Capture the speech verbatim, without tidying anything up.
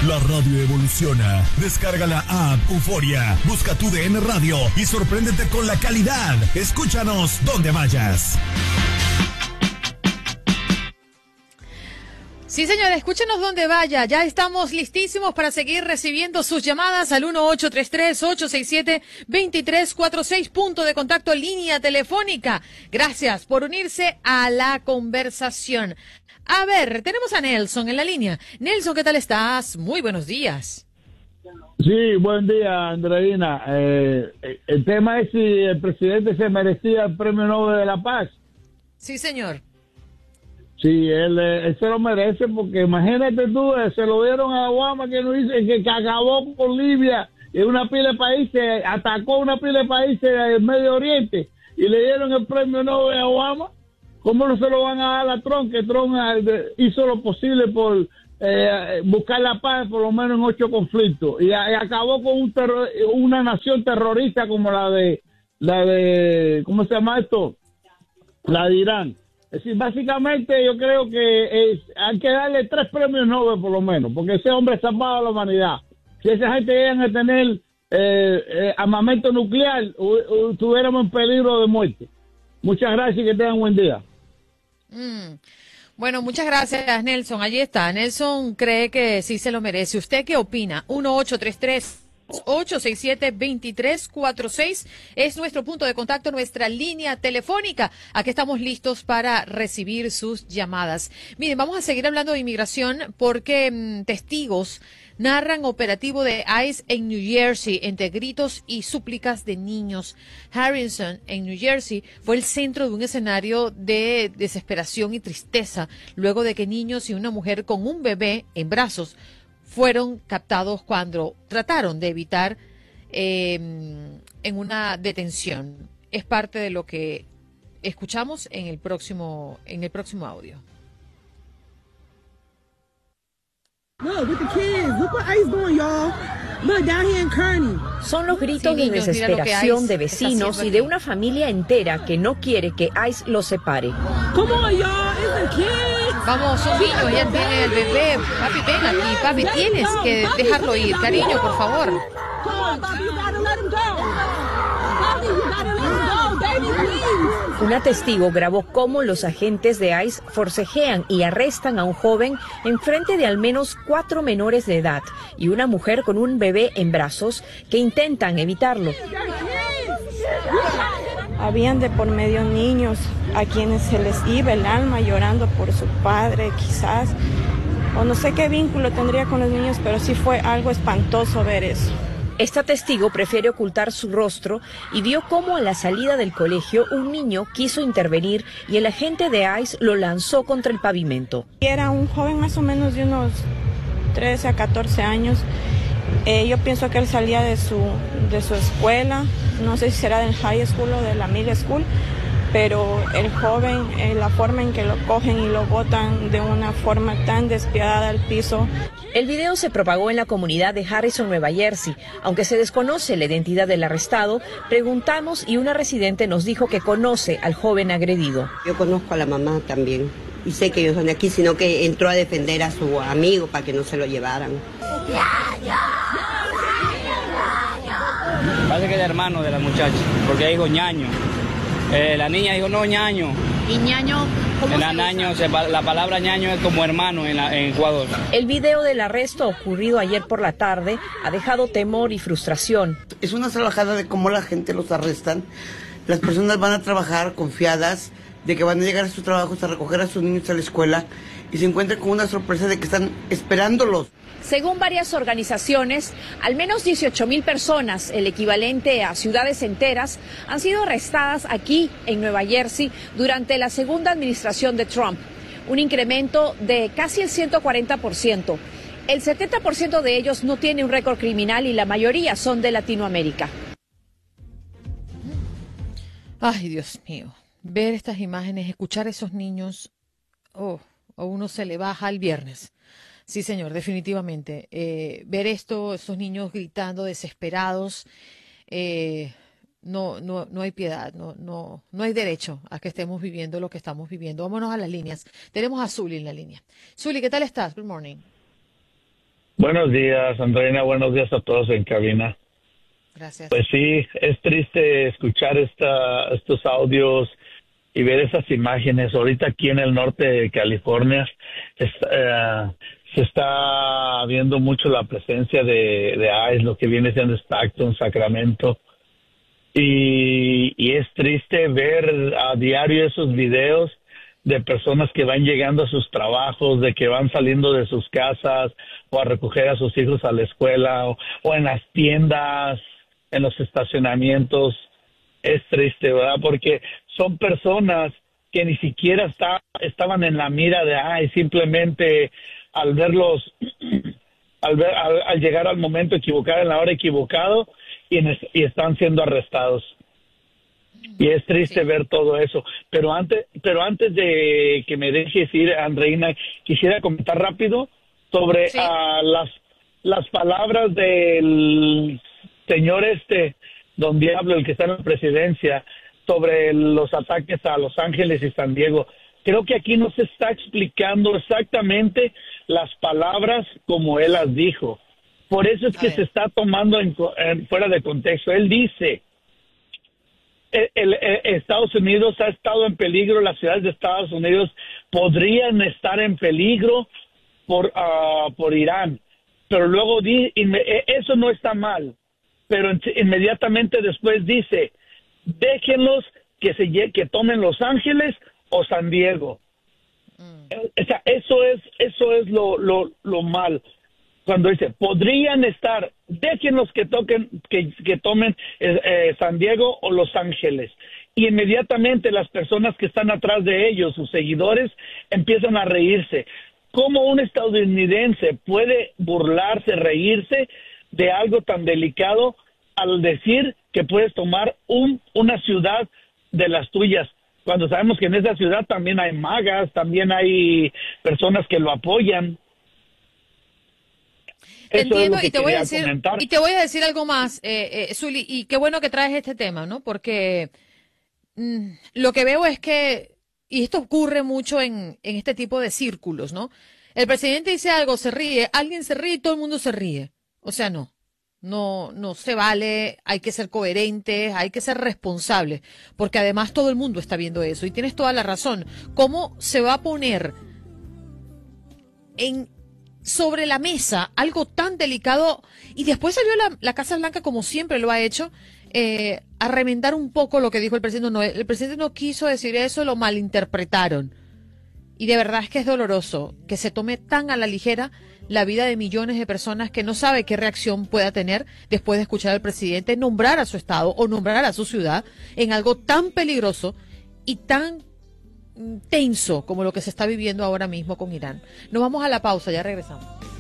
La radio evoluciona. Descarga la app Euforia, busca tu D N Radio y sorpréndete con la calidad. Escúchanos donde vayas. Sí, señora, escúchenos donde vaya. Ya estamos listísimos para seguir recibiendo sus llamadas al uno ocho tres tres, ocho seis siete, dos tres cuatro seis, punto de contacto, línea telefónica. Gracias por unirse a la conversación. A ver, tenemos a Nelson en la línea. Nelson, ¿qué tal estás? Muy buenos días. Sí, buen día, Andreina. Eh, el tema es si el presidente se merecía el Premio Nobel de la Paz. Sí, señor. Sí, él, él se lo merece porque imagínate tú, se lo dieron a Obama que no dice que, que acabó con Libia y una pila de países, atacó una pila de países del Medio Oriente y le dieron el Premio Nobel a Obama. ¿Cómo no se lo van a dar a Trump? Que Trump hizo lo posible por eh, buscar la paz por lo menos en ocho conflictos y, y acabó con un terror, una nación terrorista como la de la de ¿cómo se llama esto? La de Irán. Es decir, básicamente yo creo que es, hay que darle tres premios Nobel por lo menos, porque ese hombre salvaba a la humanidad. Si esa gente llegan a tener eh, eh, armamento nuclear, estuviéramos en peligro de muerte. Muchas gracias y que tengan buen día. Mm. Bueno, muchas gracias, Nelson. Allí está. Nelson cree que sí se lo merece. ¿Usted qué opina? uno ocho tres tres, ocho seis siete, dos tres cuatro seis es nuestro punto de contacto, nuestra línea telefónica. Aquí estamos listos para recibir sus llamadas. Miren, vamos a seguir hablando de inmigración porque mmm, testigos narran operativo de ICE en New Jersey entre gritos y súplicas de niños. Harrison, en New Jersey, fue el centro de un escenario de desesperación y tristeza luego de que niños y una mujer con un bebé en brazos fueron captados cuando trataron de evitar eh, en una detención. Es parte de lo que escuchamos en el próximo, en el próximo audio. Look, with the kids. Look what ICE doing, y'all. Look, down here in Kearney. Son los gritos Sí, de niños, desesperación de vecinos y de aquí. una familia entera que no quiere que ICE los separe. Come on, y'all. It's the kids. Vamos, son niños, ella tiene el bebé. Papi, ven aquí, papi, tienes que dejarlo ir. Cariño, por favor. Come on, Bobby, you gotta let him go. Bobby, you gotta let him go, baby, please. Una testigo grabó cómo los agentes de ICE forcejean y arrestan a un joven en frente de al menos cuatro menores de edad y una mujer con un bebé en brazos que intentan evitarlo. Habían de por medio niños a quienes se les iba el alma llorando por su padre, quizás, o no sé qué vínculo tendría con los niños, pero sí fue algo espantoso ver eso. Esta testigo prefiere ocultar su rostro y vio cómo a la salida del colegio un niño quiso intervenir y el agente de ICE lo lanzó contra el pavimento. Era un joven más o menos de unos trece a catorce años. Eh, yo pienso que él salía de su, de su escuela, no sé si será del high school o de la middle school, pero el joven, eh, la forma en que lo cogen y lo botan de una forma tan despiadada al piso. El video se propagó en la comunidad de Harrison, Nueva Jersey. Aunque se desconoce la identidad del arrestado, preguntamos y una residente nos dijo que conoce al joven agredido. Yo conozco a la mamá también y sé que ellos son de aquí, sino que entró a defender a su amigo para que no se lo llevaran. Parece que es el hermano de la muchacha, porque dijo ñaño. Eh, la niña dijo no ñaño. ¿Y ñaño? En la, ñaño, se, la palabra ñaño es como hermano en, la, en Ecuador. El video del arresto ocurrido ayer por la tarde ha dejado temor y frustración. Es una salvajada de cómo la gente los arrestan. Las personas van a trabajar confiadas de que van a llegar a sus trabajos a recoger a sus niños a la escuela y se encuentran con una sorpresa de que están esperándolos. Según varias organizaciones, al menos dieciocho mil personas, el equivalente a ciudades enteras, han sido arrestadas aquí en Nueva Jersey durante la segunda administración de Trump, un incremento de casi el ciento cuarenta por ciento. El setenta por ciento de ellos no tiene un récord criminal y la mayoría son de Latinoamérica. Ay, Dios mío. Ver estas imágenes, escuchar a esos niños, oh, a uno se le baja el viernes. Sí, señor, definitivamente. Eh, ver esto, esos niños gritando desesperados, eh, no, no, no hay piedad, no, no, no hay derecho a que estemos viviendo lo que estamos viviendo. Vámonos a las líneas. Tenemos a Zuli en la línea. Zuli, ¿qué tal estás? Good morning. Buenos días, Andreina. Buenos días a todos en cabina. Gracias. Pues sí, es triste escuchar esta, estos audios y ver esas imágenes. Ahorita aquí en el norte de California es, eh, se está viendo mucho la presencia de, de I C E, lo que viene siendo Stockton, Sacramento. Y, y es triste ver a diario esos videos de personas que van llegando a sus trabajos, de que van saliendo de sus casas o a recoger a sus hijos a la escuela o, o en las tiendas, en los estacionamientos. Es triste, ¿verdad? Porque son personas que ni siquiera está, estaban en la mira de ay, simplemente al verlos, al, ver, al, al llegar al momento equivocado, en la hora equivocado, y, en, y están siendo arrestados. Y es triste sí. ver todo eso. Pero antes, pero antes de que me dejes ir, Andreina, quisiera comentar rápido sobre sí. uh, las, las palabras del señor este, Don Diablo, el que está en la presidencia, sobre los ataques a Los Ángeles y San Diego. Creo que aquí no se está explicando exactamente las palabras como él las dijo. Por eso es a que ver. se está tomando en, en, fuera de contexto. Él dice, el, el, el, Estados Unidos ha estado en peligro, las ciudades de Estados Unidos podrían estar en peligro por, uh, por Irán. Pero luego, di, eso no está mal. Pero inmediatamente después dice, déjenlos que se que tomen Los Ángeles o San Diego. Mm. O sea, eso es eso es lo lo, lo mal. Cuando dice, podrían estar, déjenlos que toquen que, que tomen eh, eh, San Diego o Los Ángeles. Y inmediatamente las personas que están atrás de ellos, sus seguidores, empiezan a reírse. ¿Cómo un estadounidense puede burlarse, reírse de algo tan delicado al decir que puedes tomar un, una ciudad de las tuyas, cuando sabemos que en esa ciudad también hay magas, también hay personas que lo apoyan? Te entiendo y te voy a decir comentar. y te voy a decir algo más, eh, eh, Zuli, y qué bueno que traes este tema, ¿no? Porque mmm, lo que veo es que, y esto ocurre mucho en, en este tipo de círculos, ¿no? El presidente dice algo, se ríe, alguien se ríe y todo el mundo se ríe. O sea, no. No, no se vale, hay que ser coherentes, hay que ser responsables, porque además todo el mundo está viendo eso y tienes toda la razón. ¿Cómo se va a poner en sobre la mesa algo tan delicado? Y después salió la, la Casa Blanca, como siempre lo ha hecho, eh, a remendar un poco lo que dijo el presidente. No, el presidente no quiso decir eso, lo malinterpretaron. Y de verdad es que es doloroso que se tome tan a la ligera la vida de millones de personas que no sabe qué reacción pueda tener después de escuchar al presidente nombrar a su estado o nombrar a su ciudad en algo tan peligroso y tan tenso como lo que se está viviendo ahora mismo con Irán. Nos vamos a la pausa, ya regresamos.